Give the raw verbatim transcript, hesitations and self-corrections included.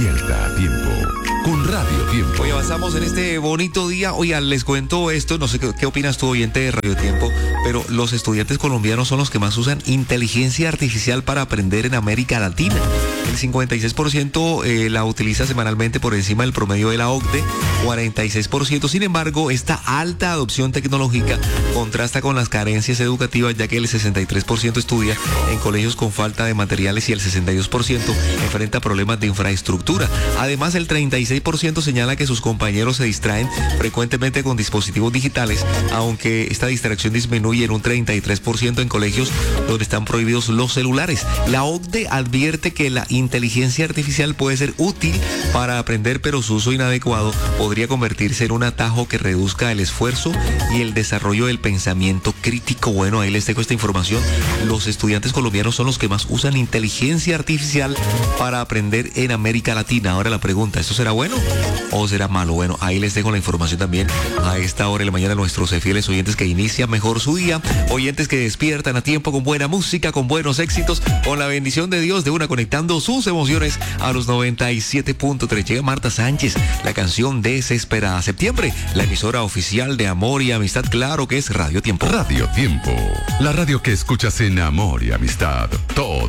Despierta a tiempo con Radio Tiempo. Hoy avanzamos en este bonito día. Oigan, les cuento esto, no sé qué, qué opinas tú, oyente de Radio Tiempo, pero los estudiantes colombianos son los que más usan inteligencia artificial para aprender en América Latina. El cincuenta y seis por ciento eh, la utiliza semanalmente por encima del promedio de la O C D E, cuarenta y seis por ciento. Sin embargo, esta alta adopción tecnológica contrasta con las carencias educativas, ya que el sesenta y tres por ciento estudia en colegios con falta de materiales y el sesenta y dos por ciento enfrenta problemas de infraestructura. Además, el treinta y seis por ciento señala que sus compañeros se distraen frecuentemente con dispositivos digitales, aunque esta distracción disminuye en un treinta y tres por ciento en colegios donde están prohibidos los celulares. La O C D E advierte que la inteligencia artificial puede ser útil para aprender, pero su uso inadecuado podría convertirse en un atajo que reduzca el esfuerzo y el desarrollo del pensamiento crítico. Bueno, ahí les tengo esta información. Los estudiantes colombianos son los que más usan inteligencia artificial para aprender en América Latina. Ahora la pregunta, ¿esto será bueno o será malo? Bueno, ahí les dejo la información también a esta hora de la mañana a nuestros fieles oyentes que inician mejor su día, oyentes que despiertan a tiempo con buena música, con buenos éxitos, con la bendición de Dios, de una conectando sus emociones a los noventa y siete punto tres. Llega Marta Sánchez, la canción Desesperada. Septiembre, la emisora oficial de amor y amistad, claro que es Radio Tiempo. Radio Tiempo, la radio que escuchas en amor y amistad todo